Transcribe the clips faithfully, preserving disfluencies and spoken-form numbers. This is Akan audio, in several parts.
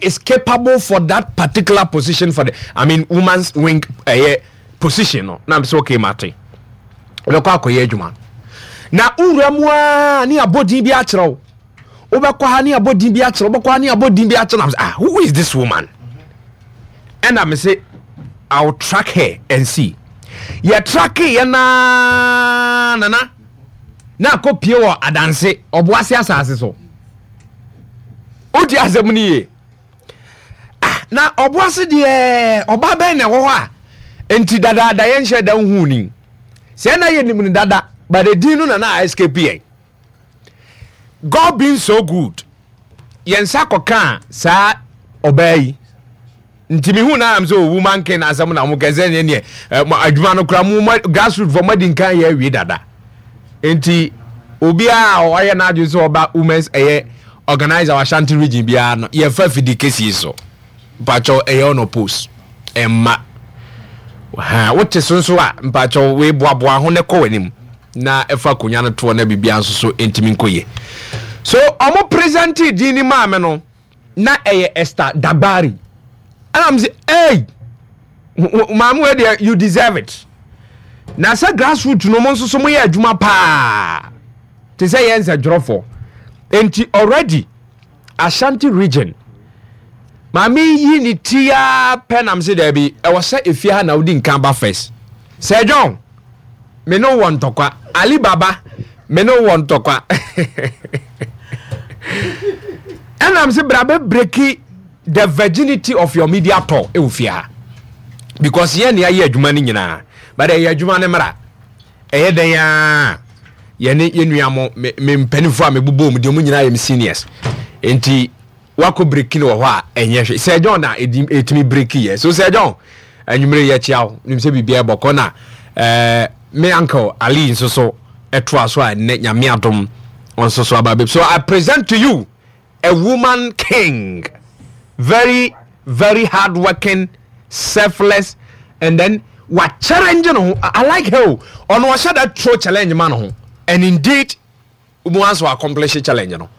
is capable for that particular position for the I mean woman's wing uh, position no na so okay mate we kwa akoye adwuma na uramwa ni abodin bi a kyerɛw obekwa ha ni abodin bi a kyerɛw obekwa ni abodin bi a kyerɛw ah who is this woman and I say I'll track her and see ya track ya na na na na kopie wo adanse oboase asase so odi azamni ye ah na oboase de oba ben ne wo ha enti dada da yen hye da hu ni se na ye nim ni dada but the dinu na na escape God being so good yen sakoka sa obai ntimi hu na am so woman ken asam na mo geze ne ne adwuma no kra mo grassroots for madin kan ye wi dada enti obi a oye na adu so oba women's eh organizer wa Ashanti region bia no ye fa fidi kesi so mpacho eh on post emma ha wote so so a mpacho we boaboa ho ne ko wanim na efa konya no to na bibia nso so entimi nkoye so omo present dini ma me no na eh Esther Dagbari and I'm say hey mamu we there you deserve it na sa grassroots no mo nso so mo ye adwuma pa te say yen se dwofo enti already Ashanti region mami yi ni tia penam say there be e was say efia na odi nkan ba first say John me no want tokwa Ali Baba me no want tokwa and I'm say brabe breaki the virginity of your media talk e ufia because ye na ye adwuma ni nyina but ye adwuma ne mra e den ya ye ne ye nuamo me mpanifo a me bubo mu de mu nyina ye seniors enti wako break ni wo ho a enye hwe se John na etimi break ye so se John anwumre ye chiaw nim se bibia boko na eh me uncle Ali nso so eto aso a ne nyame adom onso so ababe so I present to you a woman king, very very hardworking, selfless, and then what challenge no I like her on what should that throw challenge man and indeed wants to accomplish a challenge no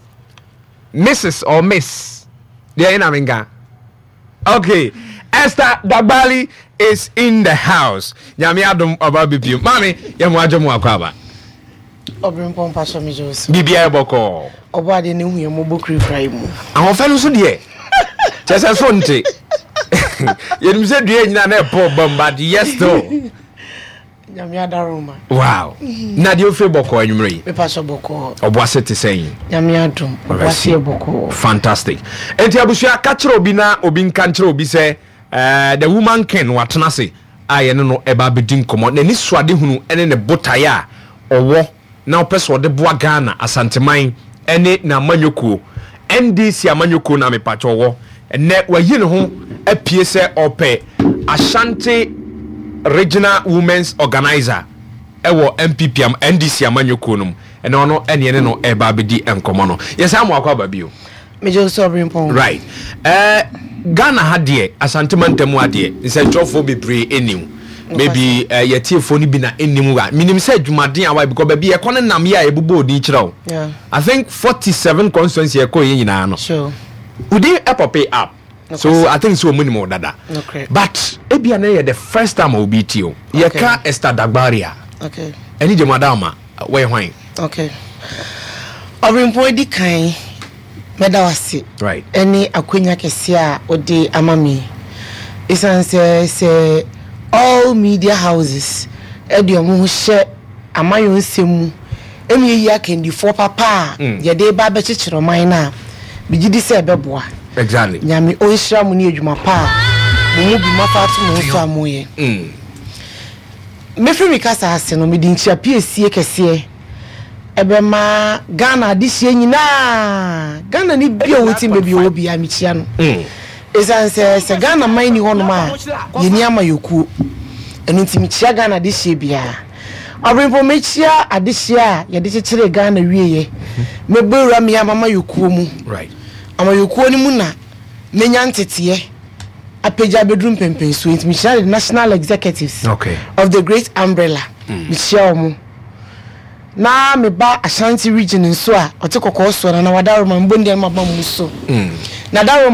Missus or Miss there in Aminga. Okay, Esther Dagbari is in the house. Nyame adom obabipiu mami yemo ajomo akwaba obrim pompa so mi jos bibia eboko obade ne hu yemo bokri krai mu ahon fa no so de chese so nte yenim se due nyina na epo bomba de yes to nyame adaroma wow na de ofe boko anwumre me pa so boko oboase te sen nyame adom oboase boko fantastic enti abusua ka kire obi na obi nka kire obi se Uh, the woman ken watena se aye no no eba bedin komo na ni suade hunu ene ne botaya owo na opeso de boa Ghana asanteman ene na manyokuo N D C amanyokuo na mepacho owo ene wayi ne ho apie se ope Ashanti Regional Women's Organizer ewo M P P am N D C amanyokuo no ene ono ene ene no eba bedi enkomo no yesa mo akwa babio mejo so brimpon right eh Ghana hadie asantemantemu adie nse trofo bebre enim maybe uh, yetifo ni bi na enim wa minim se adwumaden awa because ba bi e kono nam ya ebubo odi kirawo yeah I think forty-seven constituency e ko yina no sure udi epope up no so question. I think so minimum dada okay but ebia na ye the first time obi ti o ye ka Esther Dagbari okay eni je madama we hwan okay obrimpo di kan medawasi right any akwenya kese a odi amami isan se se all media houses edi omo hye amayo nsemu emi yi akendi for papa ye de ba be chichiro man na bigidi se beboa exactly nyame o hira mu ni adwuma pa mo mu bi mafatu mo so amoye mm me free kasa ase no me di nchia piesie kese ebe ma Ghana dihie nyina Ghana ni bia woti mebi obi amichia no mm esanse se Ghana man ni hono ma yeni ama yoku enu ntimichia Ghana dihie bia abrimpo mechia adihia ye de chechire Ghana wieye mebura me ama yoku mu right ama yoku ni mu na menya ntete apeja bedroom pempen so ntimichia the national executives okay of the great umbrella michia omo na me ba Ashanti region nso a otekoko so na na wadaro man bondi ma ba mu so mm na daro